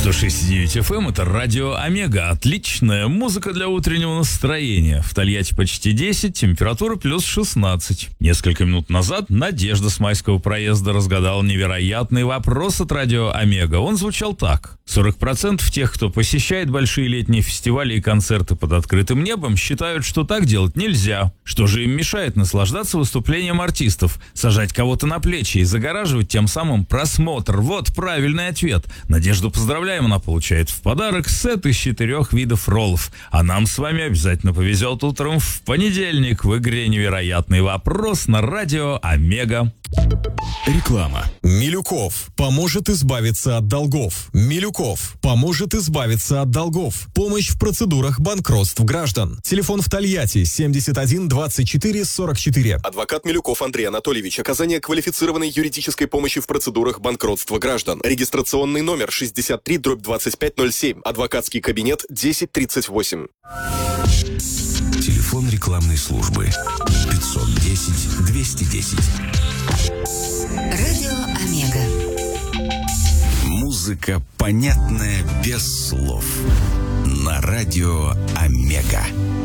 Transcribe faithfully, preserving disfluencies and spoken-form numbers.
сто шесть и девять эф эм — это радио Омега. Отличная музыка для утреннего настроения. В Тольятти почти десять, температура плюс шестнадцать. Несколько минут назад Надежда с Майского проезда разгадала невероятный вопрос от радио Омега. Он звучал так. сорок процентов тех, кто посещает большие летние фестивали и концерты под открытым небом, считают, что так делать нельзя. Что же им мешает наслаждаться выступлением артистов, сажать кого-то на плечи и загораживать тем самым просмотр? Вот правильный ответ. Надежду поздравляем, она получает в подарок сет из четырех видов роллов. А нам с вами обязательно повезет утром в понедельник в игре «Невероятный вопрос» на радио Омега. Реклама. Милюков поможет избавиться от долгов. Милюков поможет избавиться от долгов. Помощь в процедурах банкротств граждан. Телефон в Тольятти семьдесят один двадцать четыре сорок четыре. Адвокат Милюков Андрей Анатольевич. Оказание квалифицированной юридической помощи в процедурах банкротства граждан. Регистрационный номер шестьдесят три дробь двадцать пять ноль семь. Адвокатский кабинет десять тридцать восемь. Телефон рекламной службы пятьсот десять двести десять. Радио Омега. Музыка, понятная без слов. На радио Омега.